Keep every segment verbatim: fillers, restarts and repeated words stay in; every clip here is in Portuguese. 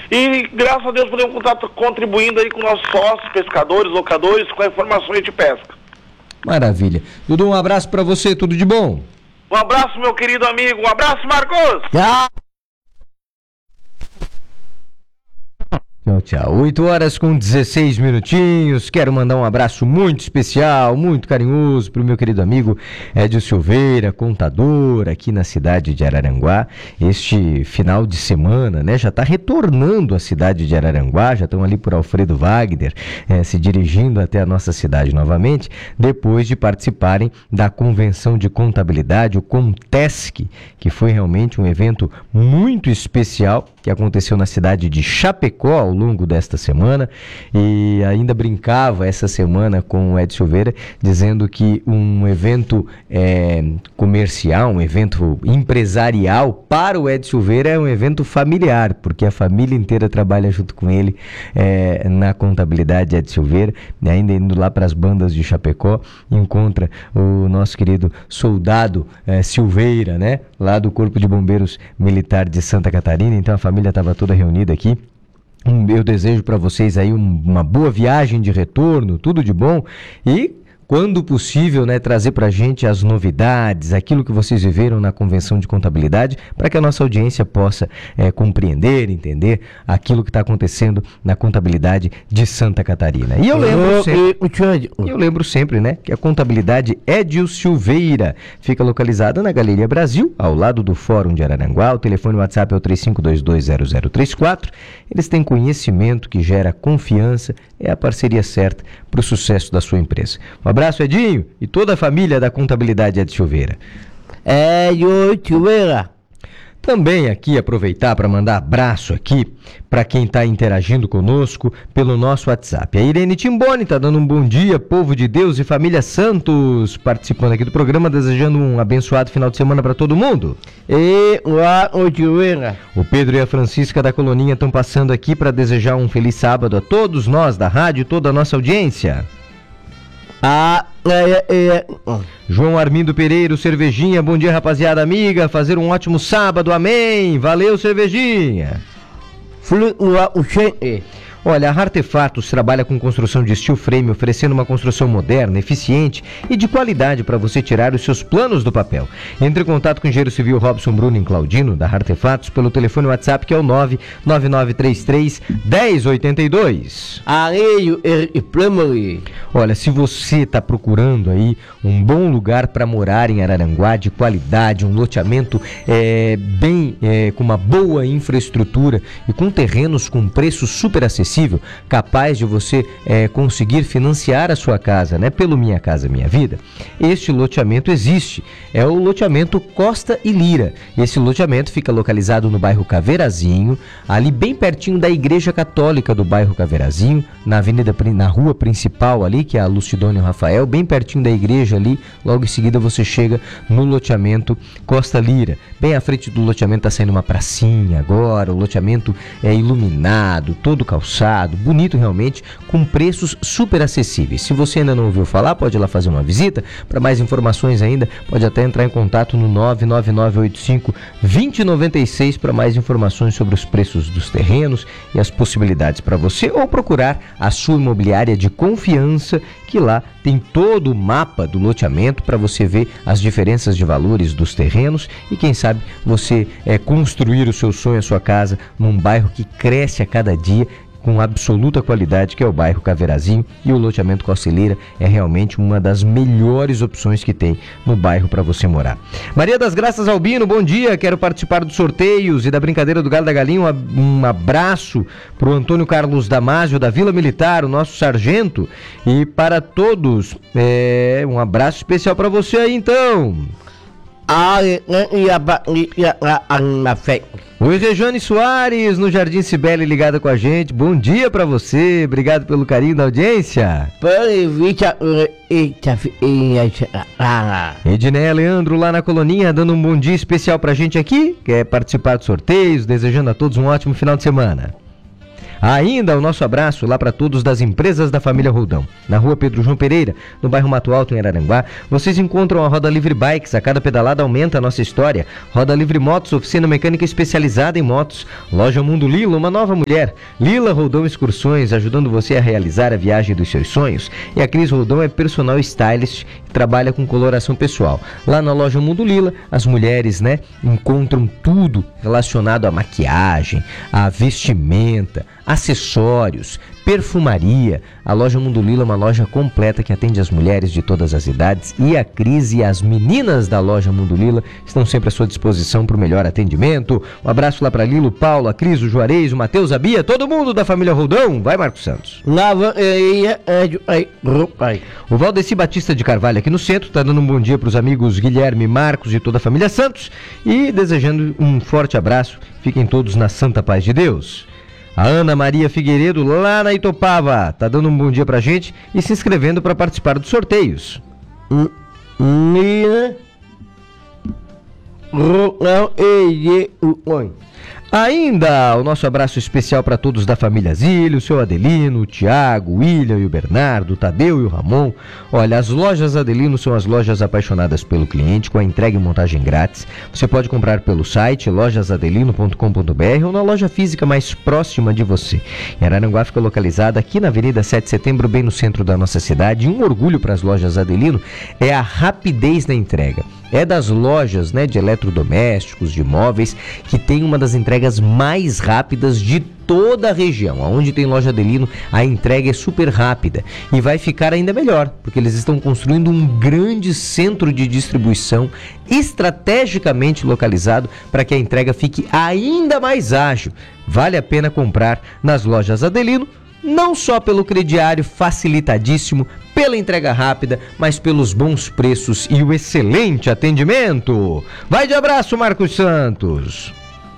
E graças a Deus podemos estar contribuindo aí com nossos sócios, pescadores, locadores, com informações de pesca. Maravilha. Dudu, um abraço para você, tudo de bom? Um abraço, meu querido amigo. Um abraço, Marcos. Tchau. Tchau, tchau. oito horas com dezesseis minutinhos. Quero mandar um abraço muito especial, muito carinhoso para o meu querido amigo Edil Silveira, contador aqui na cidade de Araranguá. Este final de semana, né, já está retornando à cidade de Araranguá, já estão ali por Alfredo Wagner, eh, se dirigindo até a nossa cidade novamente, depois de participarem da Convenção de Contabilidade, o Contesc, que foi realmente um evento muito especial que aconteceu na cidade de Chapecó ao longo desta semana, e ainda brincava essa semana com o Ed Silveira, dizendo que um evento é, comercial, um evento empresarial para o Ed Silveira é um evento familiar, porque a família inteira trabalha junto com ele é, na contabilidade Ed Silveira, e ainda indo lá para as bandas de Chapecó, encontra o nosso querido soldado é, Silveira, né, lá do Corpo de Bombeiros Militar de Santa Catarina. Então a família estava toda reunida aqui. Eu desejo para vocês aí um, uma boa viagem de retorno, tudo de bom, e quando possível, né, trazer para a gente as novidades, aquilo que vocês viveram na Convenção de Contabilidade, para que a nossa audiência possa é, compreender, entender aquilo que está acontecendo na contabilidade de Santa Catarina. E eu lembro sempre, eu lembro sempre, né, que a contabilidade Edil Silveira fica localizada na Galeria Brasil, ao lado do Fórum de Araranguá. O telefone WhatsApp é o três cinco dois dois zero zero três quatro. Eles têm conhecimento que gera confiança, é a parceria certa para o sucesso da sua empresa. Um abraço, Edinho, e toda a família da contabilidade Ed Silveira. Edil Silveira. Também aqui aproveitar para mandar abraço aqui para quem está interagindo conosco pelo nosso WhatsApp. A Irene Timboni está dando um bom dia, povo de Deus e família Santos, participando aqui do programa, desejando um abençoado final de semana para todo mundo. E o Pedro e a Francisca da Coloninha estão passando aqui para desejar um feliz sábado a todos nós da rádio e toda a nossa audiência. Ah, é, é. João Armindo Pereira, Cervejinha, bom dia, rapaziada amiga, fazer um ótimo sábado, amém, valeu, Cervejinha. Olha, a Artefatos trabalha com construção de steel frame, oferecendo uma construção moderna, eficiente e de qualidade para você tirar os seus planos do papel. Entre em contato com o engenheiro civil Robson Bruno em Claudino, da Artefatos, pelo telefone WhatsApp que é o nove nove nove três três um zero oito dois. Areio e Plummery. Olha, se você está procurando aí um bom lugar para morar em Araranguá, de qualidade, um loteamento é, bem, é, com uma boa infraestrutura e com terrenos com preço super acessível, capaz de você é, conseguir financiar a sua casa, né, pelo Minha Casa Minha Vida, este loteamento existe, é o loteamento Costa e Lira. Esse loteamento fica localizado no bairro Caveirazinho, ali bem pertinho da Igreja Católica do bairro Caveirazinho, na avenida, na rua principal ali, que é a Lucidônio Rafael, bem pertinho da igreja ali, logo em seguida você chega no loteamento Costa Lira. Bem à frente do loteamento está saindo uma pracinha agora, o loteamento é iluminado, todo calçado, bonito realmente, com preços super acessíveis. Se você ainda não ouviu falar, pode ir lá fazer uma visita. Para mais informações ainda, pode até entrar em contato no nove nove nove oito cinco dois zero nove seis para mais informações sobre os preços dos terrenos e as possibilidades para você, ou procurar a sua imobiliária de confiança, que lá tem todo o mapa do loteamento para você ver as diferenças de valores dos terrenos e quem sabe você é, construir o seu sonho, a sua casa, num bairro que cresce a cada dia, com absoluta qualidade, que é o bairro Caveirazinho, e o loteamento Costa e Lira é realmente uma das melhores opções que tem no bairro para você morar. Maria das Graças Albino, bom dia, quero participar dos sorteios e da brincadeira do Galo da Galinha. Um abraço para o Antônio Carlos Damásio, da Vila Militar, o nosso sargento, e para todos, é, um abraço especial para você aí então. Oi, Rejane Soares, no Jardim Cibele, ligada com a gente. Bom dia pra você, obrigado pelo carinho da audiência. Edneia Leandro, lá na Coloninha, dando um bom dia especial pra gente aqui. Quer participar dos sorteios, desejando a todos um ótimo final de semana. Ainda o nosso abraço lá para todos das empresas da família Roldão. Na rua Pedro João Pereira, no bairro Mato Alto, em Araranguá, vocês encontram a Roda Livre Bikes. A cada pedalada aumenta a nossa história. Roda Livre Motos, oficina mecânica especializada em motos. Loja Mundo Lila, uma nova mulher. Lila Roldão Excursões, ajudando você a realizar a viagem dos seus sonhos. E a Cris Roldão é personal stylist e trabalha com coloração pessoal. Lá na loja Mundo Lila, as mulheres, né, encontram tudo relacionado à maquiagem, à vestimenta, acessórios, perfumaria. A loja Mundo Lila é uma loja completa que atende as mulheres de todas as idades, e a Cris e as meninas da loja Mundo Lila estão sempre à sua disposição para o melhor atendimento. Um abraço lá para Lilo, Paulo, a Cris, o Juarez, o Matheus, a Bia, todo mundo da família Roldão. Vai, Marcos Santos. O Valdeci Batista de Carvalho aqui no centro está dando um bom dia para os amigos Guilherme, Marcos e toda a família Santos e desejando um forte abraço. Fiquem todos na santa paz de Deus. A Ana Maria Figueiredo, lá na Itopava, tá dando um bom dia pra gente e se inscrevendo para participar dos sorteios. Ainda o nosso abraço especial para todos da família Zílio, o seu Adelino, o Tiago, o William e o Bernardo, o Tadeu e o Ramon. Olha, as lojas Adelino são as lojas apaixonadas pelo cliente, com a entrega e montagem grátis. Você pode comprar pelo site lojas adelino ponto com ponto b r ou na loja física mais próxima de você. Em Araranguá fica localizada aqui na Avenida sete de Setembro, bem no centro da nossa cidade. E um orgulho para as lojas Adelino é a rapidez na entrega. É das lojas, né, de eletrodomésticos, de móveis, que tem uma das entregas mais rápidas de toda a região. Onde tem loja Adelino, a entrega é super rápida e vai ficar ainda melhor, porque eles estão construindo um grande centro de distribuição estrategicamente localizado para que a entrega fique ainda mais ágil. Vale a pena comprar nas lojas Adelino, não só pelo crediário facilitadíssimo, pela entrega rápida, mas pelos bons preços e o excelente atendimento. Vai de abraço, Marcos Santos.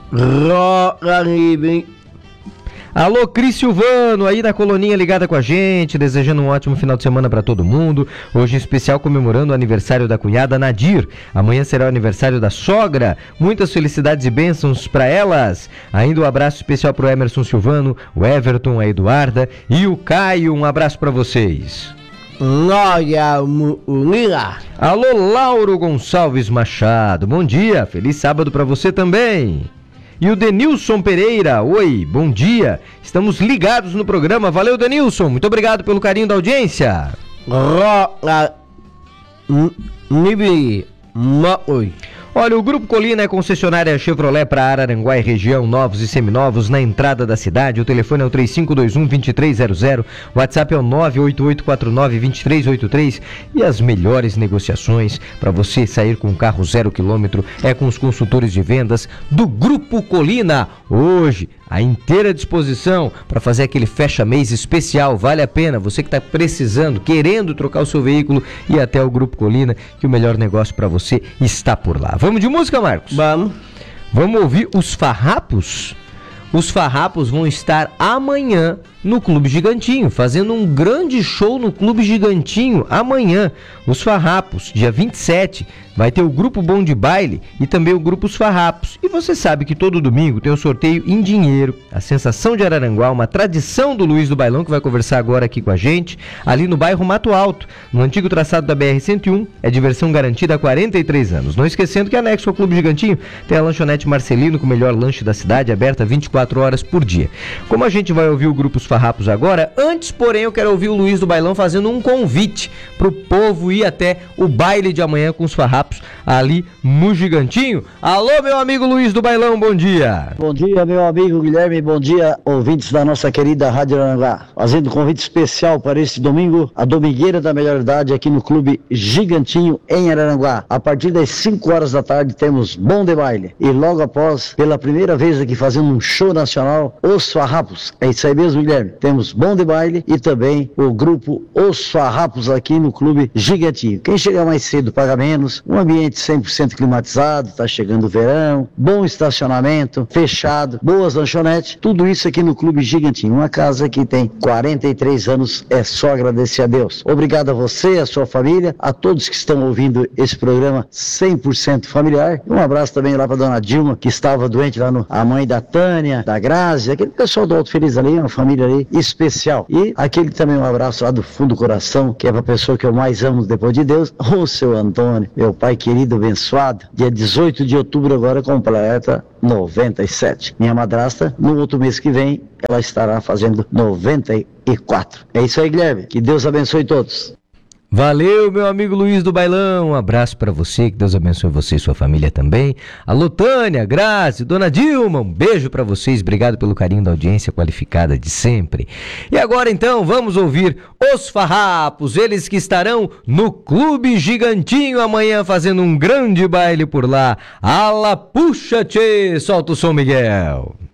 Alô, Cris Silvano, aí na Coloninha ligada com a gente, desejando um ótimo final de semana para todo mundo. Hoje em especial comemorando o aniversário da cunhada Nadir. Amanhã será o aniversário da sogra. Muitas felicidades e bênçãos para elas. Ainda um abraço especial para o Emerson Silvano, o Everton, a Eduarda e o Caio. Um abraço para vocês. Alô, Lauro Gonçalves Machado, bom dia, feliz sábado para você também. E o Denilson Pereira, oi, bom dia, estamos ligados no programa, valeu Denilson, muito obrigado pelo carinho da audiência. Olha, o Grupo Colina é concessionária Chevrolet para Araranguá e região, novos e seminovos na entrada da cidade. O telefone é o três cinco dois um, dois três zero zero, o WhatsApp é o nove oito oito quatro nove, dois três oito três e as melhores negociações para você sair com um carro zero quilômetro é com os consultores de vendas do Grupo Colina. Hoje, à inteira disposição para fazer aquele fecha-mês especial, vale a pena, você que está precisando, querendo trocar o seu veículo, e até o Grupo Colina, que o melhor negócio para você está por lá. Vamos de música, Marcos? Vamos. Vamos ouvir os Farrapos? Os Farrapos vão estar amanhã no Clube Gigantinho, fazendo um grande show no Clube Gigantinho amanhã. Os Farrapos, dia vinte e sete, vai ter o Grupo Bom de Baile e também o Grupo Os Farrapos. E você sabe que todo domingo tem o sorteio em dinheiro, a Sensação de Araranguá, uma tradição do Luiz do Bailão, que vai conversar agora aqui com a gente, ali no bairro Mato Alto, no antigo traçado da B R cento e um, é diversão garantida há quarenta e três anos. Não esquecendo que anexo ao Clube Gigantinho tem a lanchonete Marcelino, com o melhor lanche da cidade, aberta vinte e quatro horas por dia. Como a gente vai ouvir o Grupo Os Farrapos agora, antes, porém, eu quero ouvir o Luiz do Bailão fazendo um convite pro povo ir até o baile de amanhã com os Farrapos ali no Gigantinho. Alô, meu amigo Luiz do Bailão, bom dia. Bom dia, meu amigo Guilherme, bom dia, ouvintes da nossa querida Rádio Araranguá. Fazendo um convite especial para esse domingo, a domingueira da melhor idade aqui no Clube Gigantinho em Araranguá. A partir das cinco horas da tarde temos Bom de Baile. E logo após, pela primeira vez aqui fazendo um show nacional, Os Farrapos. É isso aí mesmo, Guilherme. Temos Bom de Baile e também o grupo Os Farrapos aqui no Clube Gigantinho. Quem chegar mais cedo paga menos, um ambiente cem por cento climatizado, tá chegando o verão, bom estacionamento, fechado, boas lanchonetes, tudo isso aqui no Clube Gigantinho. Uma casa que tem quarenta e três anos, é só agradecer a Deus. Obrigado a você, a sua família, a todos que estão ouvindo esse programa cem por cento familiar. Um abraço também lá para dona Dilma, que estava doente lá no, a mãe da Tânia, Paulinha, da Grazi, aquele pessoal do Alto Feliz ali, uma família ali especial. E aquele também um abraço lá do fundo do coração, que é pra pessoa que eu mais amo depois de Deus, o seu Antônio, meu pai querido, abençoado. Dia dezoito de outubro agora completa noventa e sete. Minha madrasta, no outro mês que vem, ela estará fazendo noventa e quatro. É isso aí, Guilherme. Que Deus abençoe todos. Valeu, meu amigo Luiz do Bailão, um abraço pra você, que Deus abençoe você e sua família também. Alô, Tânia, Grazi, Dona Dilma, um beijo pra vocês, obrigado pelo carinho da audiência qualificada de sempre. E agora então, vamos ouvir os Farrapos, eles que estarão no Clube Gigantinho amanhã fazendo um grande baile por lá. Ala, puxa, tchê, solta o som, Miguel.